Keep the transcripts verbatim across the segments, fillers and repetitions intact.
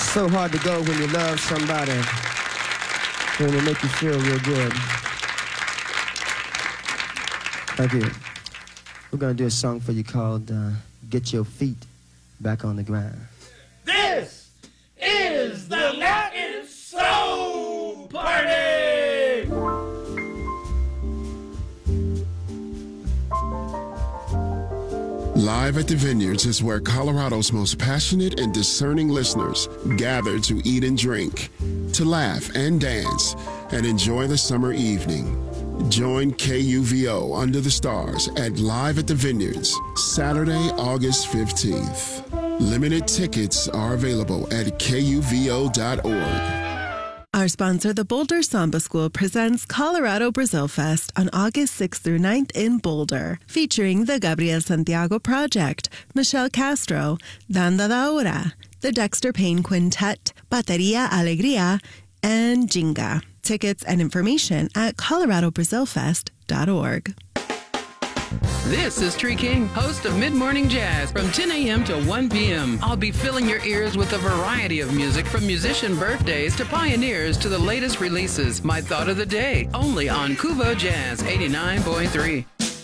so hard to go when you love somebody, when they make you feel real good. Thank you. We're going to do a song for you called uh, Get Your Feet Back on the Ground. This is the Latin Soul Party! Live at the Vineyards is where Colorado's most passionate and discerning listeners gather to eat and drink, to laugh and dance, and enjoy the summer evening. Join K U V O Under the Stars at Live at the Vineyards, Saturday, August fifteenth. Limited tickets are available at K U V O dot org. Our sponsor, the Boulder Samba School, presents Colorado Brazil Fest on August sixth through ninth in Boulder, featuring the Gabriel Santiago Project, Michelle Castro, Danda da Hora, the Dexter Payne Quintet, Bateria Alegría, and Jinga. Tickets and information at colorado brazil fest dot org. This is Tree King, host of Mid Morning Jazz from ten a.m. to one p.m. I'll be filling your ears with a variety of music from musician birthdays to pioneers to the latest releases. My thought of the day, only on Kuvo Jazz eighty-nine point three.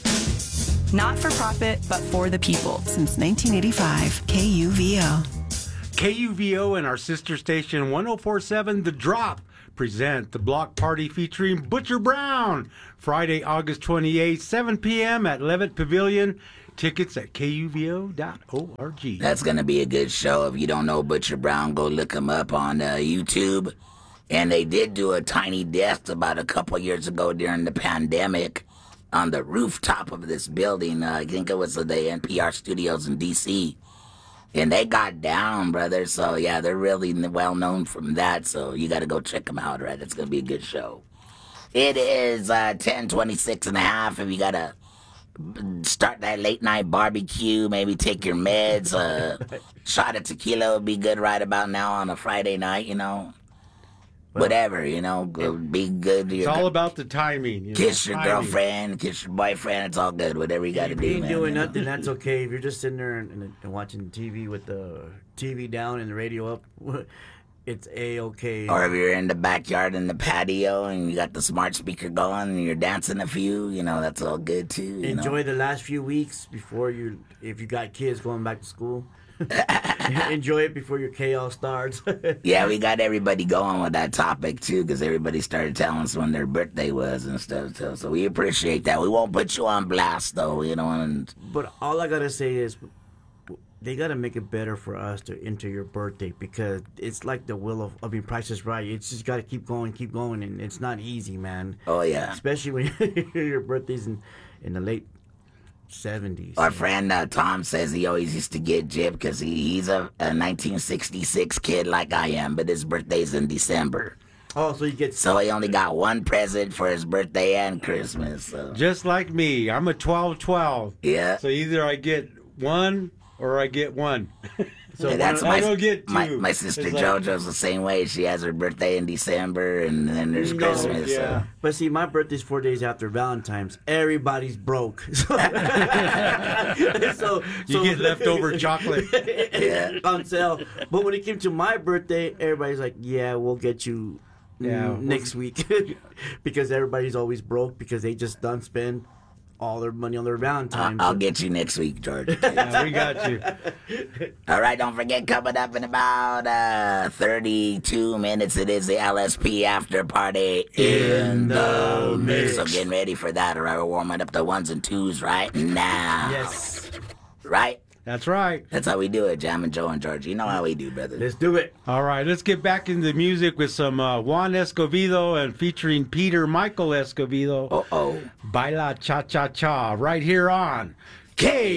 Not for profit, but for the people. Since nineteen eighty-five, K U V O. K U V O and our sister station one oh four point seven The Drop present the block party featuring Butcher Brown, Friday, August twenty-eighth, seven p.m. at Levitt Pavilion. Tickets at K U V O dot org. That's going to be a good show. If you don't know Butcher Brown, go look him up on uh, YouTube. And they did do a tiny desk about a couple years ago during the pandemic on the rooftop of this building. Uh, I think it was the N P R studios in D C And they got down, brother. So, yeah, they're really well known from that. So you got to go check them out, right? It's going to be a good show. It is uh, ten twenty-six and a half. If you got to start that late night barbecue, maybe take your meds. A uh, shot of tequila would be good right about now on a Friday night, you know. Well, whatever, you know, be good. It's all about the timing. You kiss know, your timing. girlfriend, kiss your boyfriend. It's all good. Whatever you got to do, you ain't man. doing you know? nothing, that's okay. If you're just sitting there and, and watching T V with the T V down and the radio up, it's A-okay. Or if you're in the backyard in the patio and you got the smart speaker going and you're dancing a few, you know, that's all good too. You Enjoy know? the last few weeks before you, if you got kids going back to school. Enjoy it before your chaos starts. Yeah, we got everybody going with that topic too, because everybody started telling us when their birthday was and stuff. So, so we appreciate that. We won't put you on blast though, you know. And but all I gotta say is, they gotta make it better for us to enter your birthday, because it's like the will of, I mean, Price is Right. It's just gotta keep going, keep going, and it's not easy, man. Oh yeah, especially when your birthday's in in the late seventies. Our friend uh, Tom says he always used to get gypped because he, he's a, a nineteen sixty-six kid like I am, but his birthday's in December. Oh, so you get... So he only got one present for his birthday and Christmas. So. Just like me. I'm a twelve twelve. Yeah. So either I get one or I get one. So yeah, that's I my, don't get two. My, my sister it's JoJo's like, the same way. She has her birthday in December, and then there's no, Christmas. Yeah. So. But see, my birthday's four days after Valentine's. Everybody's broke. So, so you so, get leftover chocolate. Yeah. On sale. But when it came to my birthday, everybody's like, yeah, we'll get you yeah, next week. Because everybody's always broke because they just done spend all their money on their Valentine's. I'll, I'll get you next week, George. Yeah, we got you. All right, don't forget, coming up in about uh, thirty-two minutes, it is the L S P after party in the mix. So getting ready for that. All right, we're warming up the ones and twos right now. Yes. Right? That's right. That's how we do it, Jam and Joe and George. You know how we do, brother. Let's do it. All right, let's get back into the music with some uh, Juan Escovedo and featuring Peter Michael Escovedo. Uh-oh. Baila Cha Cha Cha right here on K